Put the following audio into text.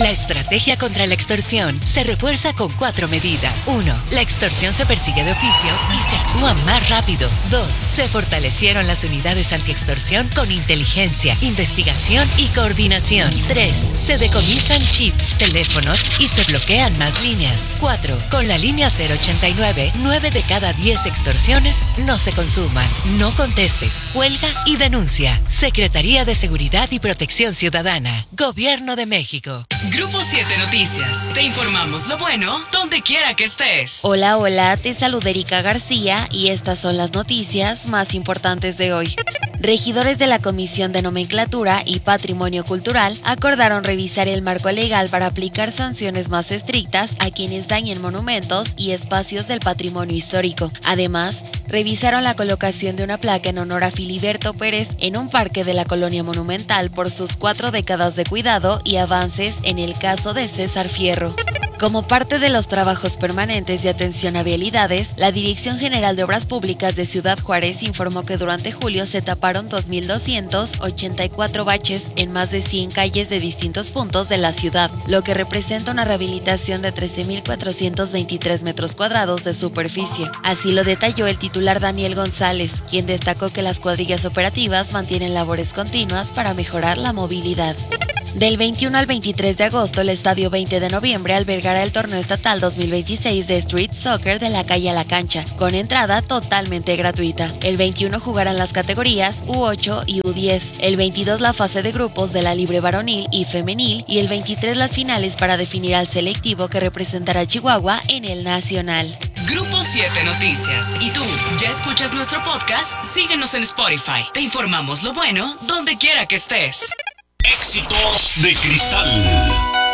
La estrategia contra la extorsión se refuerza con 4 medidas. 1. La extorsión se persigue de oficio y se actúa más rápido. 2. Se fortalecieron las unidades antiextorsión con inteligencia, investigación y coordinación. 3. Se decomisan chips, teléfonos y se bloquean más líneas. 4. Con la línea 089, 9 de cada 10 extorsiones no se consuman. No contestes, cuelga y denuncia. Secretaría de Seguridad y Protección Ciudadana. Gobierno de México. Grupo 7 Noticias. Te informamos lo bueno donde quiera que estés. Hola, hola, te saluda Erika García y estas son las noticias más importantes de hoy. Regidores de la Comisión de Nomenclatura y Patrimonio Cultural acordaron revisar el marco legal para aplicar sanciones más estrictas a quienes dañen monumentos y espacios del patrimonio histórico. Además, revisaron la colocación de una placa en honor a Filiberto Pérez en un parque de la Colonia Monumental por sus 4 décadas de cuidado y avances en el caso de César Fierro. Como parte de los trabajos permanentes de atención a vialidades, la Dirección General de Obras Públicas de Ciudad Juárez informó que durante julio se taparon 2,284 baches en más de 100 calles de distintos puntos de la ciudad, lo que representa una rehabilitación de 13,423 metros cuadrados de superficie. Así lo detalló el titular Daniel González, quien destacó que las cuadrillas operativas mantienen labores continuas para mejorar la movilidad. Del 21 al 23 de agosto, el Estadio 20 de Noviembre albergará el torneo estatal 2026 de Street Soccer de la calle a la cancha, con entrada totalmente gratuita. El 21 jugarán las categorías U8 y U10, el 22 la fase de grupos de la libre varonil y femenil y el 23 las finales para definir al selectivo que representará a Chihuahua en el nacional. Grupo 7 Noticias. ¿Y tú, ya escuchas nuestro podcast? Síguenos en Spotify. Te informamos lo bueno donde quiera que estés. Éxitos de Cristal.